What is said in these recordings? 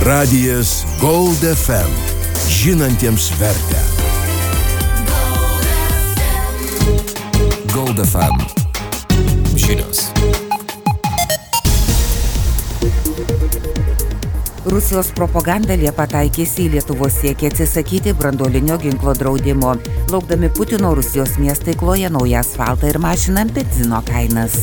Radijas Gold FM. Žinantiems vertę. Gold FM. Žinios. Rusijos propaganda Liepą taikėsi į Lietuvos siekį atsisakyti branduolinio ginklo draudimo. Laukdami Putino, Rusijos miestai kloja naują asfaltą ir mažina benzino kainas.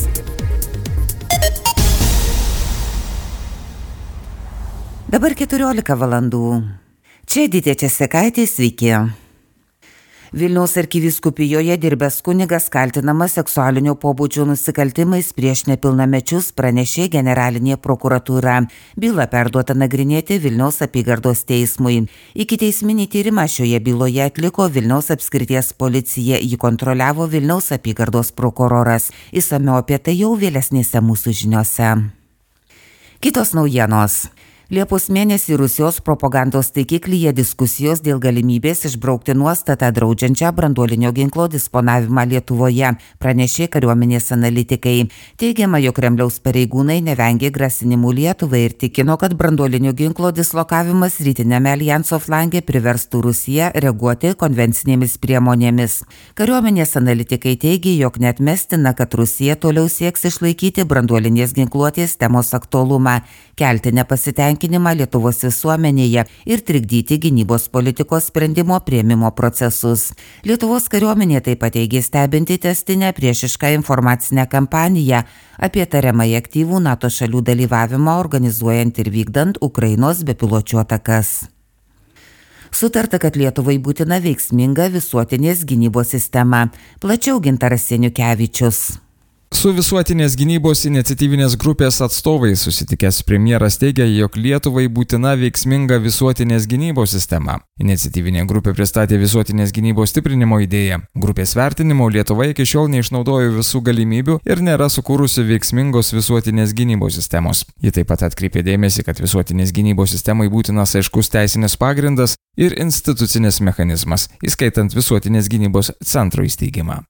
Dabar 14 valandų. Čia Edita Česekaitė, sveiki. Vilniaus arkivyskupijoje dirbęs kunigas kaltinamas seksualinio pobūdžio nusikaltimais prieš nepilnamečius, pranešė Generalinė prokuratūra. Byla perduota nagrinėti Vilniaus apygardos teismui. Ikiteisminį tyrimą šioje byloje atliko Vilniaus apskrities policija, jį kontroliavo Vilniaus apygardos prokuroras. Išsamiau apie tai jau vėlesnėse mūsų žiniose. Kitos naujienos. Liepos mėnesį Rusijos propagandos taikiklyje diskusijos dėl galimybės išbraukti nuostatą draudžiančią branduolinio ginklo disponavimą Lietuvoje, pranešė kariuomenės analitikai. Teigiama, jog Kremliaus pareigūnai nevengė grasinimų Lietuvai ir tikino, kad branduolinio ginklo dislokavimas rytinėme alijanso flange priverstų Rusiją reaguoti konvencinėmis priemonėmis. Kariuomenės analitikai teigė, jog neatmestina, kad Rusija toliau sieks išlaikyti branduolinės ginkluotės temos aktualumą, kelti nepasitenkinimą Lietuvos visuomenėje ir trikdyti gynybos politikos sprendimo priėmimo procesus. Lietuvos kariuomenė taip pat teigė stebinti tęstinę priešišką informacinę kampaniją apie tariamai aktyvų NATO šalių dalyvavimą organizuojant ir vykdant Ukrainos bepiločių atakas. Sutarta, kad Lietuvai būtina veiksminga visuotinės gynybos sistema. Plačiau Gintaras Seniukevičius. Su visuotinės gynybos iniciatyvinės grupės atstovais susitikęs premjeras teigia, jog Lietuvai būtina veiksminga visuotinės gynybos sistema. Iniciatyvinė grupė pristatė visuotinės gynybos stiprinimo idėją. Grupės vertinimo Lietuva iki šiol neišnaudojo visų galimybių ir nėra sukūrusi veiksmingos visuotinės gynybos sistemos. Ji taip pat atkreipė dėmesį, kad visuotinės gynybos sistemai būtinas aiškus teisinis pagrindas ir institucinis mechanizmas, įskaitant visuotinės gynybos centro įsteigimą.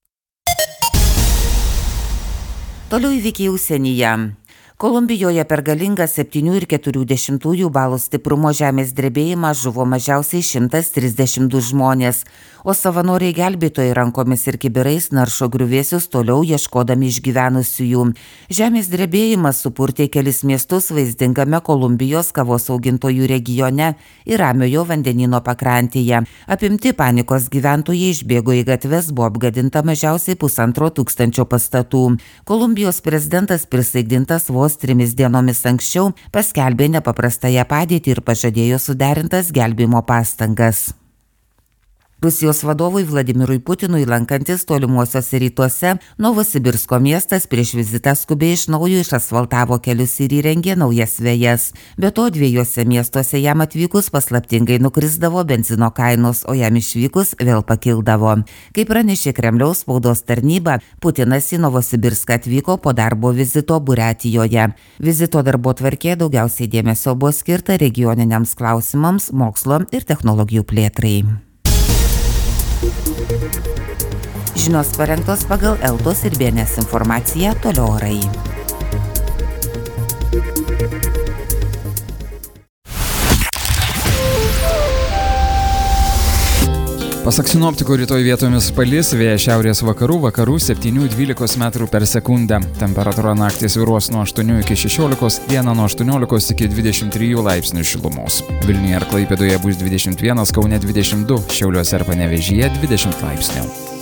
Toliau įvykiai užsienyje. Kolumbijoje per galingą 7,4 balų stiprumo žemės drebėjimą žuvo mažiausiai 132 žmonės, o savanoriai gelbėtojai rankomis ir kibirais naršo griuvėsius toliau ieškodami išgyvenusiųjų. Žemės drebėjimas supurtė kelis miestus vaizdingame Kolumbijos kavos augintojų regione ir Ramiojo vandenyno pakrantėje. Apimti panikos gyventojai išbėgo į gatves, buvo apgadinta mažiausiai 1500 pastatų. Kolumbijos prezidentas prisaikdintas vos 3 dienomis anksčiau paskelbė nepaprastąją padėtį ir pažadėjo suderintas gelbėjimo pastangas. Rusijos vadovui Vladimirui Putinui lankantis tolimuosiuose rytuose, Novosibirsko miestas prieš vizitą skubiai iš naujo išasfaltavo kelius ir įrengė naujas vejas. Be to, 2 miestuose jam atvykus paslaptingai nukrisdavo benzino kainos, o jam išvykus vėl pakildavo. Kaip pranešė Kremliaus spaudos tarnyba, Putinas į Novosibirską atvyko po darbo vizito Buriatijoje. Vizito darbotvarkėje daugiausiai dėmesio buvo skirta regioniniams klausimams, mokslo ir technologijų plėtrai. Žinios parengtos pagal Eltos ir BNS informaciją, toliau orai. Pasak sinoptikų, rytoj vietomis palis, vėjas šiaurės vakarų 7–12 metrų per sekundę. Temperatūra naktį svyruos nuo 8 iki 16, dieną nuo 18 iki 23 laipsnių šilumos. Vilniuje ir Klaipėdoje bus 21, Kaune 22, Šiauliuose ir Panevėžyje 20 laipsnių.